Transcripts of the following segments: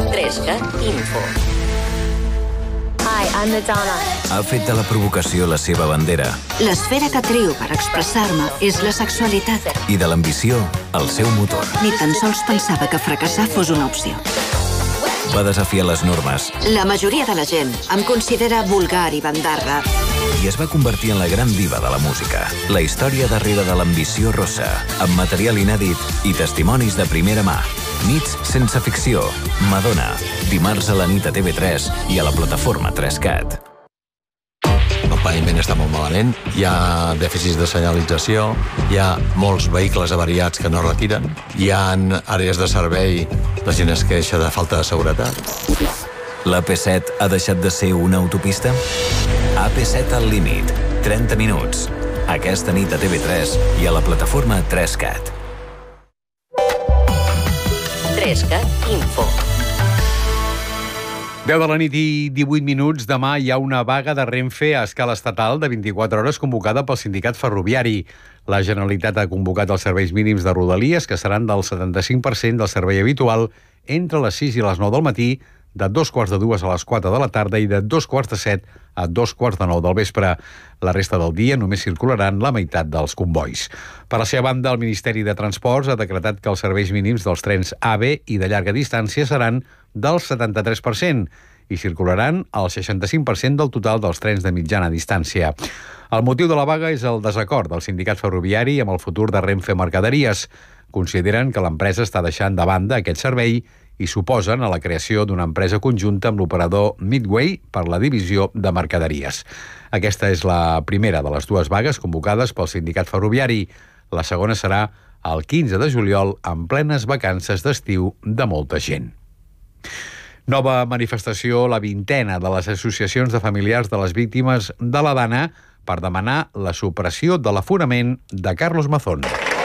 3CAT Info. Hi, I'm Madonna. Ha fet de la provocació la seva bandera. L'esfera que trio per expressar-me és la sexualitat. I de l'ambició, el seu motor. Ni tan sols pensava que fracassar fos una opció. Va desafiar les normes. La majoria de la gent em considera vulgar i bandarra. I es va convertir en la gran diva de la música. La història darrere de l'ambició rossa, amb material inèdit i testimonis de primera mà. Nits sense ficció. Madonna. Dimarts a la nit a TV3 i a la plataforma 3CAT. El paviment està molt malament, hi ha dèficits de senyalització, hi ha molts vehicles avariats que no retiren, hi ha àrees de servei, la gent es queixa de falta de seguretat. L'AP7 ha deixat de ser una autopista? AP7 al límit, 30 minuts. Aquesta nit a TV3 i a la plataforma 3CAT. 3CAT Info. 10 de la nit i 18 minuts. Demà hi ha una vaga de Renfe a escala estatal de 24 hores convocada pel sindicat ferroviari. La Generalitat ha convocat els serveis mínims de Rodalies, que seran del 75% del servei habitual entre les 6 i les 9 del matí, de 2:45 a les 4 de la tarda i de 6:45 a 2:45 del vespre. La resta del dia només circularan la meitat dels convois. Per la seva banda, el Ministeri de Transports ha decretat que els serveis mínims dels trens AVE i de llarga distància seran del 73% i circularan el 65% del total dels trens de mitjana distància. El motiu de la vaga és el desacord del sindicat ferroviari amb el futur de Renfe Mercaderies. Consideren que l'empresa està deixant de banda aquest servei i suposen a la creació d'una empresa conjunta amb l'operador Midway per la divisió de mercaderies. Aquesta és la primera de les dues vagues convocades pel sindicat ferroviari. La segona serà el 15 de juliol, en plenes vacances d'estiu de molta gent. Nova manifestació, la 20ª de les associacions de familiars de les víctimes de la Dana per demanar la supressió de l'aforament de Carlos Mazón.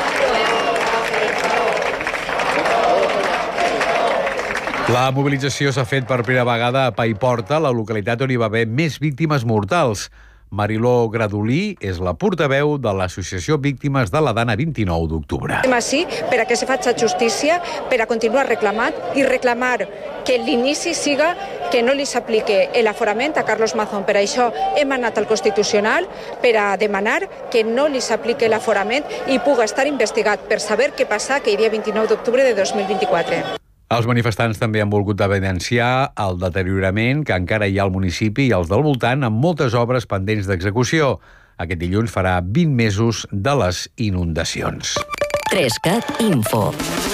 La mobilització s'ha fet per primera vegada a Paiporta, la localitat on hi va haver més víctimes mortals. Mariló Gradolí és la portaveu de l'Associació Víctimes de la Dana 29 d'octubre. Estem així per a que se faci justícia, per a continuar reclamant i reclamar que l'inici siga que no li s'aplique l'aforament a Carlos Mazón. Per això hem anat al Constitucional per a demanar que no li s'aplique l'aforament i puga estar investigat per saber què passa aquell dia 29 d'octubre de 2024. Els manifestants també han volgut evidenciar el deteriorament que encara hi ha al municipi i els del voltant amb moltes obres pendents d'execució. Aquest dilluns farà 20 mesos de les inundacions. 3CAT Info.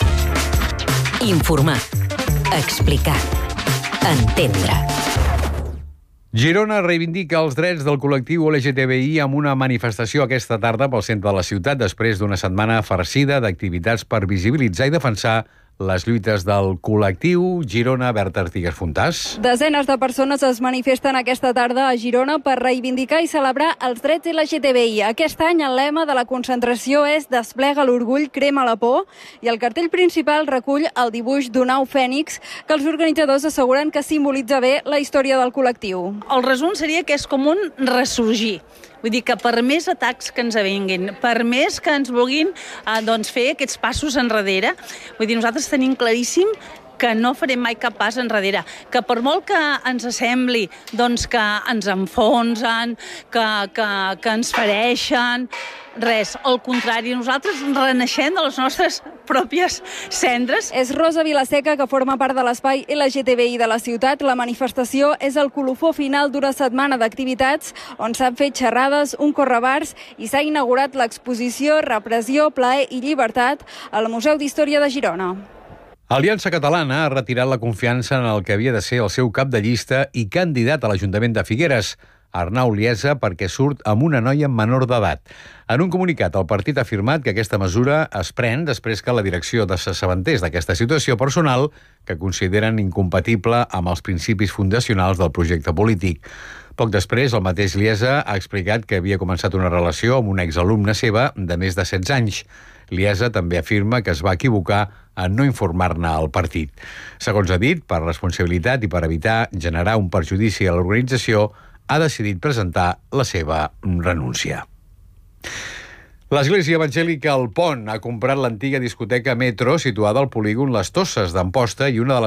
Informar. Explicar. Entendre. Girona reivindica els drets del col·lectiu LGTBI amb una manifestació aquesta tarda pel centre de la ciutat després d'una setmana farcida d'activitats per visibilitzar i defensar les lluites del col·lectiu. Girona, Berta Artigas Fontàs. Desenes de persones es manifesten aquesta tarda a Girona per reivindicar i celebrar els drets LGTBI. Aquest any el lema de la concentració és Desplega l'orgull, crema la por, i el cartell principal recull el dibuix d'un au fènix que els organitzadors asseguren que simbolitza bé la història del col·lectiu. El resum seria que és com un ressorgir. Vull dir que per més atacs que ens vinguin, per més que ens vulguin fer aquests passos enrere, vull dir, nosaltres tenim claríssim que no farem mai cap pas enrere, que per molt que ens sembli que ens enfonsen, que ens fereixen, res, al contrari, nosaltres renaixem de les nostres pròpies cendres. És Rosa Vilaseca, que forma part de l'espai LGTBI de la ciutat. La manifestació és el colofó final d'una setmana d'activitats on s'han fet xerrades, un correbars i s'ha inaugurat l'exposició Repressió, plaer i llibertat al Museu d'Història de Girona. Aliança Catalana ha retirat la confiança en el que havia de ser el seu cap de llista i candidat a l'Ajuntament de Figueres, Arnau Liesa, perquè surt amb una noia menor d'edat. En un comunicat, el partit ha afirmat que aquesta mesura es pren després que la direcció s'assabentés d'aquesta situació personal que consideren incompatible amb els principis fundacionals del projecte polític. Poc després, el mateix Liesa ha explicat que havia començat una relació amb una exalumna seva de més de 16 anys. Liesa també afirma que es va equivocar en no informar-ne al partit. Segons ha dit, per responsabilitat i per evitar generar un perjudici a l'organització, ha decidit presentar la seva renúncia. L'Església Evangèlica El Pont ha comprat l'antiga discoteca Metro situada al polígon Les Tosses d'Amposta i una de les